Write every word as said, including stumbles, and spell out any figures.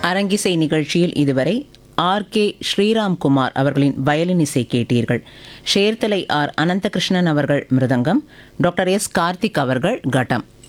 அரங்கிசை நிகழ்ச்சியில் இதுவரை ஆர் கே ஸ்ரீராம்குமார் அவர்களின் வயலின் இசை கேட்டீர்கள். ஷேர்தலை ஆர் அனந்தகிருஷ்ணன் அவர்கள் மிருதங்கம், டாக்டர் எஸ் கார்த்திக் அவர்கள் கட்டம்.